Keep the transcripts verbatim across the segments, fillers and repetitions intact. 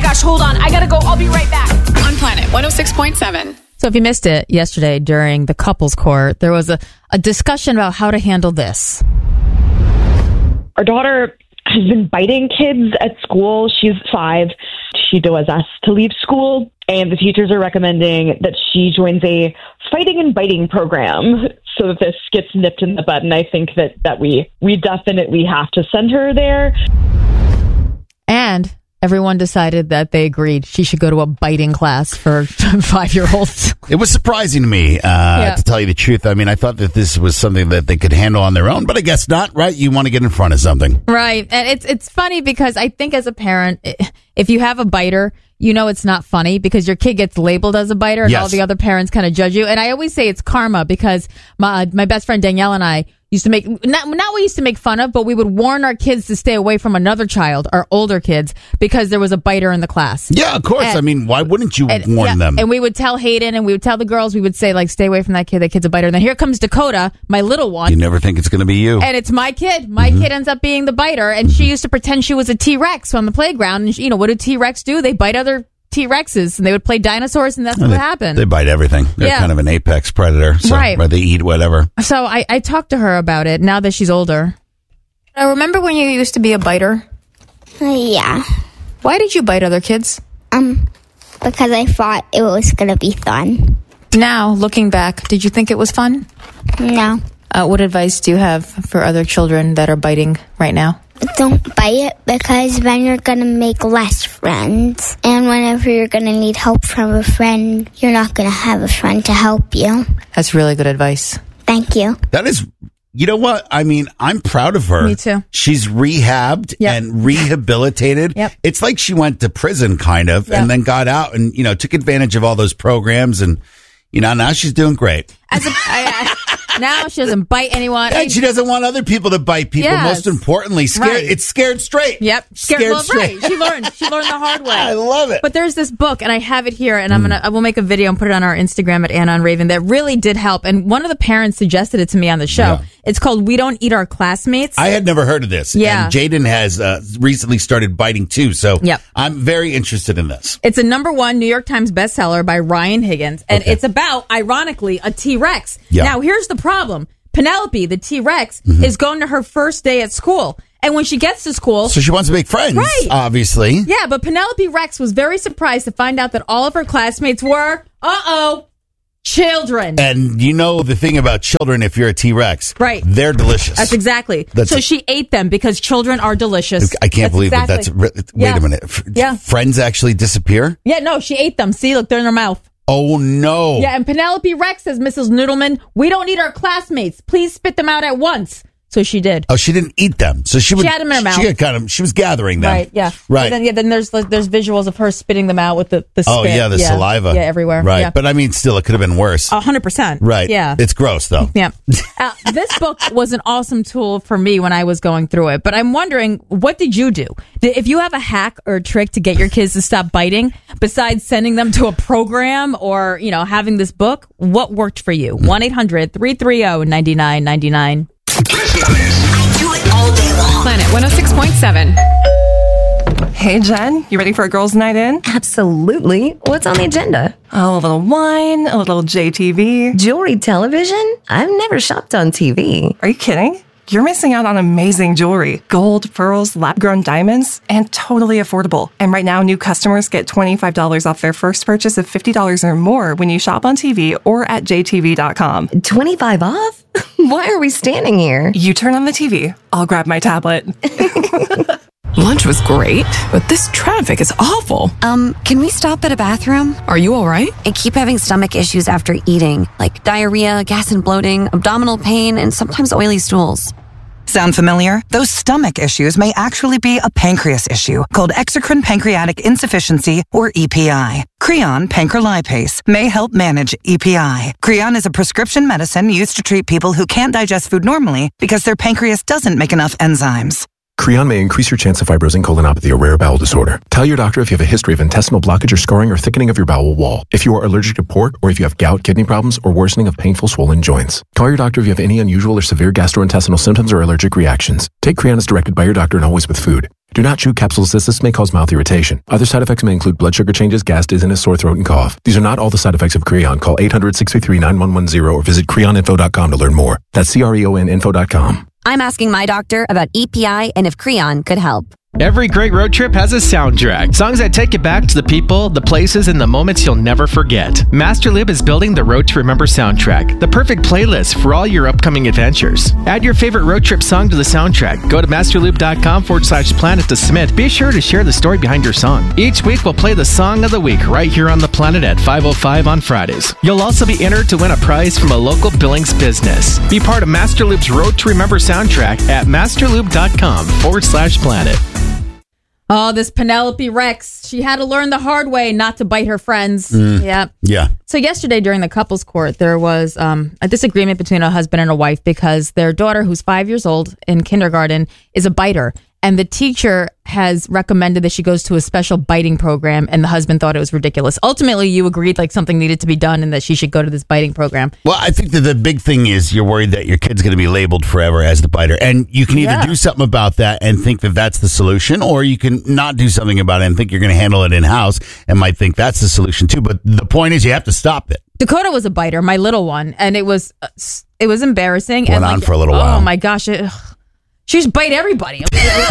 gosh, hold on. I gotta go. I'll be right back. On Planet one oh six point seven. So if you missed it yesterday during the couples court, there was a, a discussion about how to handle this. Our daughter has been biting kids at school. She's five. She was asked to leave school, and the teachers are recommending that she joins a fighting and biting program so that this gets nipped in the bud. And I think that, that we, we definitely have to send her there. And everyone decided that they agreed she should go to a biting class for five-year-olds. It was surprising to me, uh, yeah. to tell you the truth. I mean, I thought that this was something that they could handle on their own, but I guess not, right? You want to get in front of something. Right. And it's it's funny because I think as a parent, if you have a biter, you know it's not funny because your kid gets labeled as a biter and Yes. all the other parents kind of judge you. And I always say it's karma because my my best friend Danielle and I used to make, not, not we used to make fun of, but we would warn our kids to stay away from another child, our older kids, because there was a biter in the class. Yeah, of course. And, I mean, why wouldn't you and, warn yeah, them? And we would tell Hayden and we would tell the girls, we would say, like, stay away from that kid. That kid's a biter. And then here comes Dakota, my little one. You never think it's going to be you. And it's my kid. My mm-hmm. kid ends up being the biter. And mm-hmm. she used to pretend she was a T-Rex on the playground. And, she, you know, what do T-Rex do? They bite other T-Rexes, and they would play dinosaurs, and that's oh, what they, happened. They bite everything. They're yeah. kind of an apex predator, so right. where they eat whatever. So I, I talked to her about it now that she's older. I remember when you used to be a biter? Uh, yeah. Why did you bite other kids? Um, because I thought it was going to be fun. Now, looking back, did you think it was fun? No. Uh, what advice do you have for other children that are biting right now? Don't bite it because then you're going to make less friends. And whenever you're going to need help from a friend, you're not going to have a friend to help you. That's really good advice. Thank you. That is, you know what? I mean, I'm proud of her. Me too. She's rehabbed yep. and rehabilitated. Yep. It's like she went to prison kind of yep. and then got out and, you know, took advantage of all those programs. And, you know, now she's doing great. As a, I, I, now she doesn't bite anyone. And she doesn't want other people to bite people. Yes. Most importantly, scared. Right. It's scared straight. Yep. Scared, scared well, straight. Right. She learned. She learned the hard way. I love it. But there's this book, and I have it here, and I'm gonna. I will make a video and put it on our Instagram at Anna and Raven. That really did help. And one of the parents suggested it to me on the show. Yeah. It's called "We Don't Eat Our Classmates." I had never heard of this. Yeah. And Jaden has uh, recently started biting too. So yep. I'm very interested in this. It's a number one New York Times bestseller by Ryan Higgins, and Okay. it's about, ironically, a T-Rex. Yeah. Now, here's the problem. Penelope, the T-Rex, mm-hmm. is going to her first day at school. And when she gets to school... So she wants to make friends, right. obviously. Yeah, but Penelope Rex was very surprised to find out that all of her classmates were, uh-oh, children. And you know the thing about children, if you're a T-Rex, right? They're delicious. That's exactly. That's so a, she ate them because children are delicious. I can't that's believe exactly. that. That's wait yeah. a minute. F- yeah. Friends actually disappear? Yeah, no, she ate them. See, look, they're in her mouth. Oh, no. Yeah, and Penelope Rex says, Missus Noodleman, we don't eat our classmates. Please spit them out at once. So she did. Oh, she didn't eat them. So she would. She had them in her mouth. She had kind of. She was gathering them. Right. Yeah. Right. And then, yeah. Then there's there's visuals of her spitting them out with the the spit. Oh yeah, the yeah. saliva. Yeah, everywhere. Right. Yeah. But I mean, still, it could have been worse. A hundred percent. Right. Yeah. It's gross though. Yeah. Uh, this book was an awesome tool for me when I was going through it. But I'm wondering, what did you do? Did, if you have a hack or a trick to get your kids to stop biting, besides sending them to a program or you know having this book, what worked for you? One eight hundred three three zero nine nine nine nine. Planet one oh six point seven. Hey, Jen, you ready for a girls' night in? Absolutely. What's on the agenda? Oh, a little wine, a little J T V. Jewelry television? I've never shopped on T V. Are you kidding? You're missing out on amazing jewelry. Gold, pearls, lab-grown diamonds, and totally affordable. And right now, new customers get twenty-five dollars off their first purchase of fifty dollars or more when you shop on T V or at j t v dot com. twenty-five off? Why are we standing here? You turn on the T V. I'll grab my tablet. Lunch was great, but this traffic is awful. Um, can we stop at a bathroom? Are you all right? I keep having stomach issues after eating, like diarrhea, gas and bloating, abdominal pain, and sometimes oily stools. Sound familiar? Those stomach issues may actually be a pancreas issue called exocrine pancreatic insufficiency, or E P I. Creon pancrelipase may help manage E P I. Creon is a prescription medicine used to treat people who can't digest food normally because their pancreas doesn't make enough enzymes. Creon may increase your chance of fibrosing colonopathy, a rare bowel disorder. Tell your doctor if you have a history of intestinal blockage or scarring or thickening of your bowel wall, if you are allergic to pork, or if you have gout, kidney problems, or worsening of painful swollen joints. Call your doctor if you have any unusual or severe gastrointestinal symptoms or allergic reactions. Take Creon as directed by your doctor and always with food. Do not chew capsules as this may cause mouth irritation. Other side effects may include blood sugar changes, gas, dizziness, sore throat, and cough. These are not all the side effects of Creon. Call eight hundred, six three three, nine one one zero or visit creon info dot com to learn more. That's C R E O N info dot com. I'm asking my doctor about E P I and if Creon could help. Every great road trip has a soundtrack. Songs that take you back to the people, the places, and the moments you'll never forget. Masterlube is building the Road to Remember soundtrack, the perfect playlist for all your upcoming adventures. Add your favorite road trip song to the soundtrack. Go to masterlube.com forward slash planet to submit. Be sure to share the story behind your song. Each week we'll play the song of the week right here on the planet at five oh five on Fridays. You'll also be entered to win a prize from a local Billings business. Be part of Masterlube's Road to Remember soundtrack at masterlube.com forward slash planet. Oh, this Penelope Rex. She had to learn the hard way not to bite her friends. Mm. Yeah. Yeah. So yesterday during the couples court, there was um, a disagreement between a husband and a wife because their daughter, who's five years old in kindergarten, is a biter. And the teacher has recommended that she goes to a special biting program, and the husband thought it was ridiculous. Ultimately, you agreed like something needed to be done and that she should go to this biting program. Well, I think that the big thing is you're worried that your kid's going to be labeled forever as the biter. And you can either Yeah. do something about that and think that that's the solution, or you can not do something about it and think you're going to handle it in-house and might think that's the solution too. But the point is you have to stop it. Dakota was a biter, my little one, and it was uh, it was embarrassing. Went and on like, for a little oh while. Oh my gosh. It, ugh. She just bite everybody.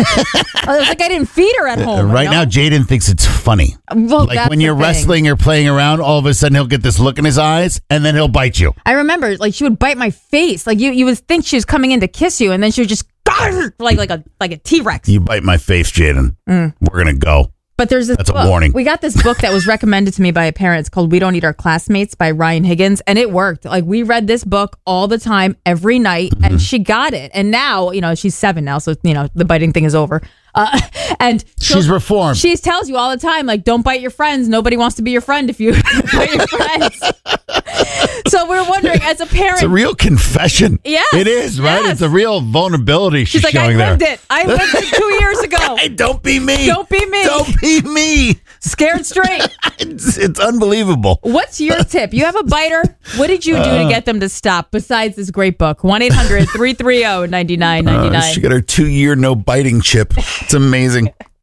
I was like, I didn't feed her at home. Right you now, know? Jaden thinks it's funny. Well, like that's when the you're thing. wrestling or playing around, all of a sudden he'll get this look in his eyes and then he'll bite you. I remember, like, she would bite my face. Like, you, you would think she was coming in to kiss you, and then she would just, like, like a like a T-Rex. You bite my face, Jaden. Mm. We're going to go. But there's this That's a book. warning. We got this book that was recommended to me by a parent. It's called We Don't Eat Our Classmates by Ryan Higgins. And it worked. Like, we read this book all the time, every night, Mm-hmm. and she got it. And now, you know, she's seven now, so, you know, the biting thing is over. Uh, and she'll- She's reformed. She tells you all the time, like, don't bite your friends. Nobody wants to be your friend if you bite your friends. So we're wondering, as a parent. It's a real confession. Yes, It is, right? yes. It's a real vulnerability she's, She's like, I showing lived there. it. I lived it two years ago. Hey, don't be me. Don't be me. Don't be me. Scared straight. It's, it's unbelievable. What's your tip? You have a biter. What did you do Uh, to get them to stop besides this great book? one eight hundred three three zero nine nine nine Uh, nine. she got her two-year no biting chip. It's amazing.